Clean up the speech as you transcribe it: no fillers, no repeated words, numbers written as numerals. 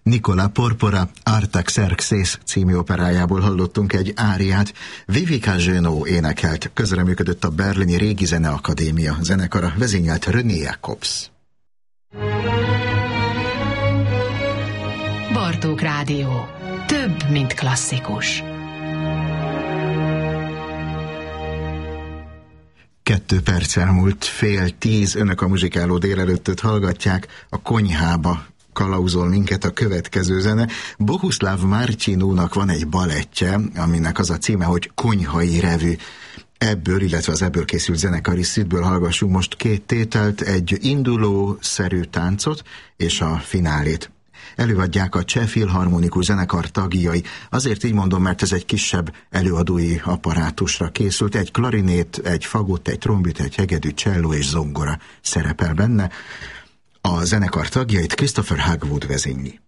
Nicola Porpora Artaxerxes című operájából hallottunk egy áriát. Vivica Genot énekelt, közreműködött a berlini Régi Zeneakadémia zenekara, vezényelt René Jacobs. Bartók Rádió. Több, mint klasszikus. 2 perc elmúlt 9:30, önök a muzsikáló délelőttöt hallgatják, a konyhába kalauzol minket a következő zene. Bohuslav Martinónak van egy balettje, aminek az a címe, hogy Konyhai revű. Ebből, illetve az ebből készült zenekari szitből hallgassunk most 2 tételt, egy induló-szerű táncot és a finálét. Előadják a Cseh Filharmonikus Zenekar tagjai. Azért így mondom, mert ez egy kisebb előadói apparátusra készült. Egy klarinét, egy fagott, egy trombita, egy hegedű, cselló és zongora szerepel benne. A zenekar tagjait Christopher Hogwood vezényli.